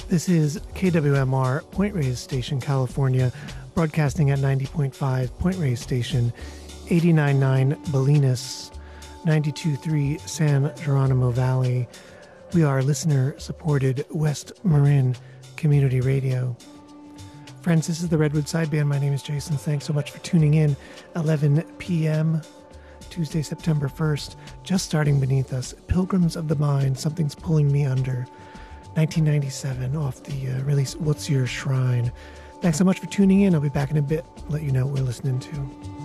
This is KWMR Point Reyes Station, California, broadcasting at 90.5 Point Reyes Station, 89.9 Bolinas, 92.3 San Geronimo Valley. We are listener-supported West Marin Community Radio. Friends, this is the Redwood Sideband. My name is Jason. Thanks so much for tuning in. 11 p.m., Tuesday, September 1st. Just starting beneath us, Pilgrims of the Mind, Something's Pulling Me Under. 1997, off the release What's Your Shrine. Thanks so much for tuning in. I'll be back in a bit, let you know what we're listening to.